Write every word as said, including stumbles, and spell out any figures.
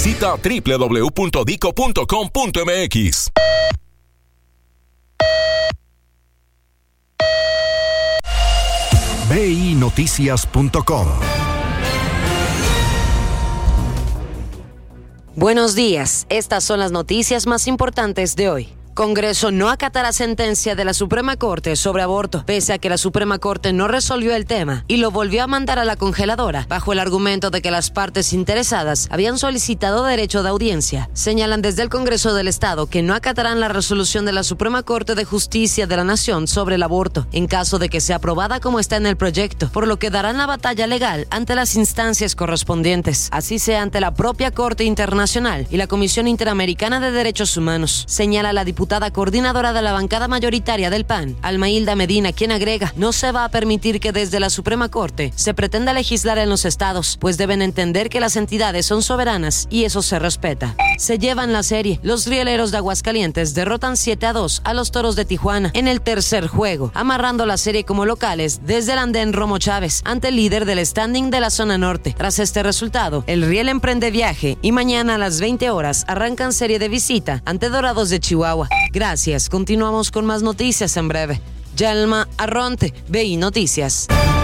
Visita doble u doble u doble u punto dico punto com punto m x. B I Noticias punto com. Buenos días, estas son las noticias más importantes de hoy. Congreso no acatará sentencia de la Suprema Corte sobre aborto, pese a que la Suprema Corte no resolvió el tema y lo volvió a mandar a la congeladora, bajo el argumento de que las partes interesadas habían solicitado derecho de audiencia. Señalan desde el Congreso del Estado que no acatarán la resolución de la Suprema Corte de Justicia de la Nación sobre el aborto, en caso de que sea aprobada como está en el proyecto, por lo que darán la batalla legal ante las instancias correspondientes, así sea ante la propia Corte Internacional y la Comisión Interamericana de Derechos Humanos, señala la diputada diputada coordinadora de la bancada mayoritaria del P A N, Alma Hilda Medina, quien agrega: no se va a permitir que desde la Suprema Corte se pretenda legislar en los estados, pues deben entender que las entidades son soberanas y eso se respeta. Se llevan la serie. Los rieleros de Aguascalientes derrotan siete a dos a los Toros de Tijuana en el tercer juego, amarrando la serie como locales desde el andén Romo Chávez ante el líder del standing de la zona norte. Tras este resultado, el Riel emprende viaje y mañana a las veinte horas arrancan serie de visita ante Dorados de Chihuahua. Gracias, continuamos con más noticias en breve. Yalma Arronte, B I Noticias.